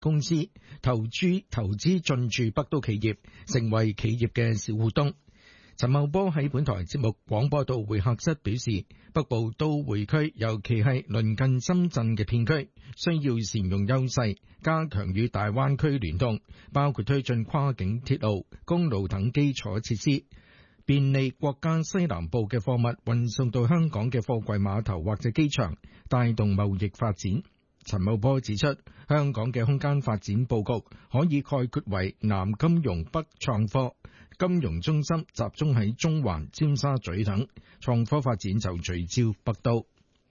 公司投資進駐北都企業，成為企業嘅小股東。陳茂波喺本台節目廣播道會客室表示，北部都會區尤其係鄰近深圳嘅片區，需要善用優勢，加強與大灣區聯動，包括推進跨境鐵路、公路等基礎設施，便利國家西南部嘅貨物運送到香港嘅貨櫃碼頭或者機場，帶動貿易發展。陳茂波指出，香港嘅空間發展佈局可以概括為南金融北創科，金融中心集中喺中環、尖沙咀等，創科發展就聚焦北都。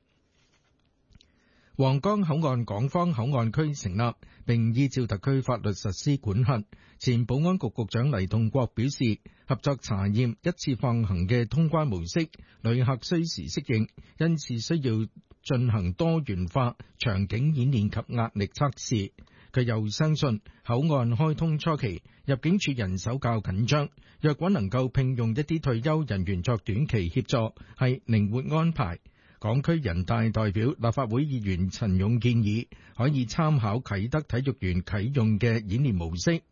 皇崗口岸港方口岸區成立，並依照特區法律實施管轄。前保安局局長黎棟國表示，合作查驗一次放行嘅通關模式，旅客需時適應，因此需要進行多元化場景演練及壓力測試。佢又相信口岸開通初期，入境處人手較緊張，若果能夠聘用一啲退休人員作短期協助，係靈活安排。港區人大代表、立法會議員陳勇建議，可以參考啟德體育園啟用嘅演練模式，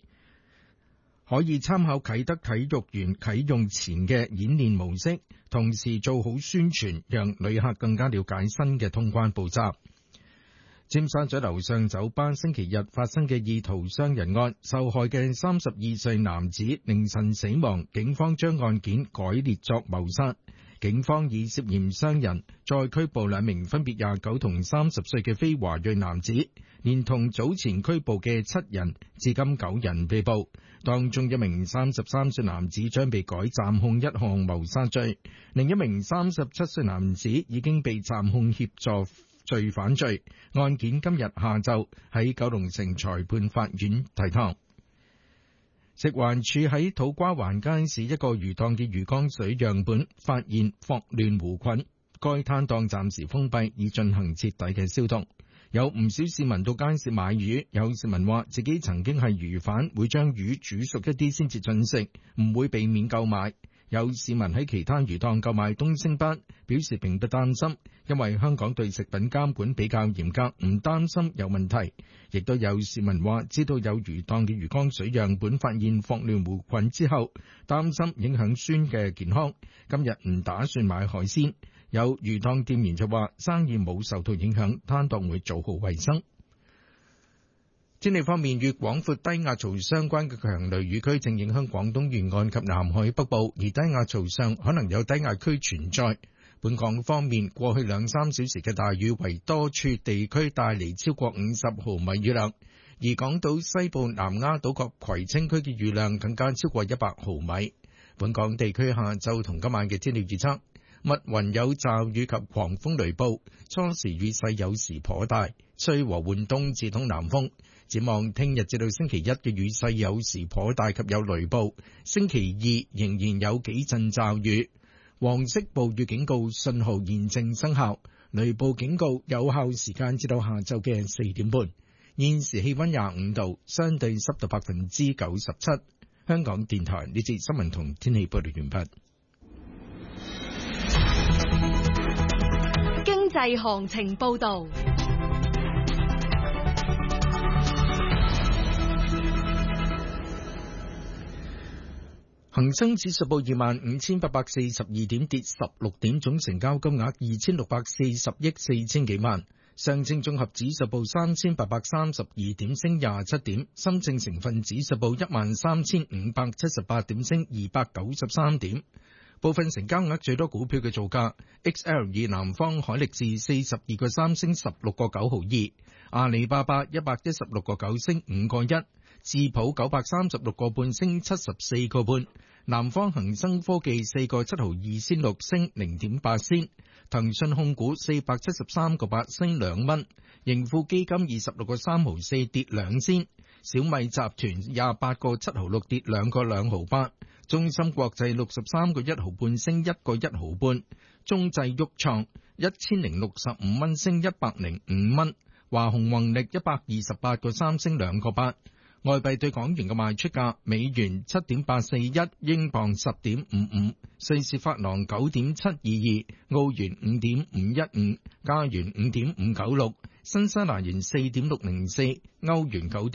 前嘅演練模式，同時做好宣傳，讓旅客更加了解新嘅通關步驟。尖沙咀樓上酒吧星期日發生嘅意圖傷人案，受害嘅32歲男子凌晨死亡，警方將案件改列作謀殺。警方以涉嫌傷人再拘捕2名分別29同30歲嘅非華裔男子，連同早前拘捕嘅7人，至今9人被捕。當中一名33歲男子將被改暫控一項謀殺罪，另一名37歲男子已經被暫控協助罪犯罪。案件今日下晝喺九龍城裁判法院提堂。食環署喺土瓜灣街市一個魚檔嘅魚缸水樣本發現霍亂弧菌，該攤檔暫時封閉，以進行徹底嘅消毒。有唔少市民到街市買魚，有市民話自己曾經係魚販，會將魚煮熟一啲先至進食，唔會避免購買。有市民喺其他魚檔購買東星斑，表示並不擔心，因為香港對食品監管比較嚴格，唔擔心有問題。亦都有市民話知道有魚檔嘅魚缸水樣本發現霍亂弧菌之後，擔心影響孫嘅健康，今日唔打算買海鮮。有魚檔店員就話生意冇受到影響，攤檔會做好衛生。天氣方面，與廣闊低壓槽相關嘅強雷雨區正影響廣東沿岸及南海北部，而低壓槽上可能有低壓區存在。本港方面，過去2-3小時嘅大雨為多處地區帶嚟超過50毫米雨量，而港島西部、南丫島及葵青區嘅雨量更加超過100毫米。本港地區下晝同今晚嘅天氣預測，密雲有驟雨及狂風雷暴，初時雨勢有時頗大，吹和緩東至東南風。展望聽日至到星期一嘅雨勢有時頗大及有雷暴，星期2仍然有幾陣驟雨。黃色暴雨警告信號現正生效，雷暴警告有效時間至到下晝嘅4點半。現時氣溫25度，相對濕度97%。香港電台呢節新聞同天氣報道完畢。 經濟行情報道。 恒生指數報25,842點，跌16點，總成交金額2,640億4千幾萬。上證綜合指數報3,832點，升27點。深證成分指數報13,578點，升293點。部分成交額最多股票嘅造價：XL2南方海力士42個3升16個9毫2，阿里巴巴116個9升5個1，智普936個半升74個半，南方恒生科技4個7毫2仙6升0.8仙，騰訊控股473個8升2蚊，盈富基金26個3毫4跌2仙，小米集團28個7毫6跌2個2毫8，中芯國際63個1毫半升1個1毫半，中製旭創1065蚊升105蚊，華虹宏力128個3升2個8。外幣對港元嘅賣出價：美元7.841，英鎊10.55，瑞士法郎9.722，澳元5.515，加元5.596，新西蘭元4.604，歐元9